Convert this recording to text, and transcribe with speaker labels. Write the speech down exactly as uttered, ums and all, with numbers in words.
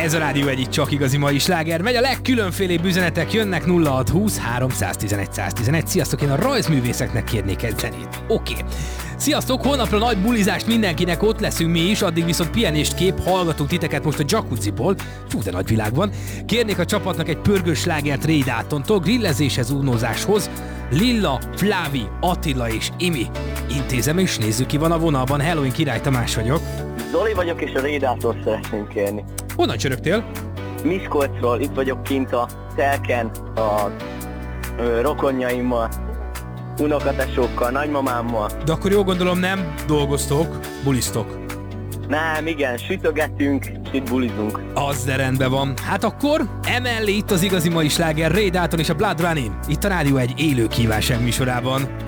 Speaker 1: Ez a Rádió egyik csak igazi mai sláger. Megy a legkülönfélébb üzenetek, jönnek nulla hat húsz háromszáztizenegy száztizenegy. Sziasztok, én a rajzművészeknek kérnék egy zenét. Oké. Okay. Sziasztok, holnapra nagy bulizást mindenkinek, ott leszünk mi is, addig viszont pihenést kép, hallgatunk titeket most a jacuzziból. Fú, de nagy világ van. Kérnék a csapatnak egy pörgős slágert Ray Daltontól, grillezéshez, únózáshoz. Lilla, Flávi, Attila és Imi. Intézem és nézzük, ki van a vonalban. Hello, én Király Tamás vagyok.
Speaker 2: Zoli vagyok, és a Ray Daltont szeretném kérni.
Speaker 1: Honnan csörögtél?
Speaker 2: Miskolcról, itt vagyok kint a telken, a ö, rokonjaimmal, unokatesókkal, nagymamámmal.
Speaker 1: De akkor jól gondolom, nem dolgoztok, bulisztok.
Speaker 2: Nem, igen, sütögetünk, és itt bulizunk.
Speaker 1: Az, de rendben van. Hát akkor emellé itt az igazi mai sláger Ray Dalton és a Blood Running. Itt a Rádió egy élő kívánság műsorában.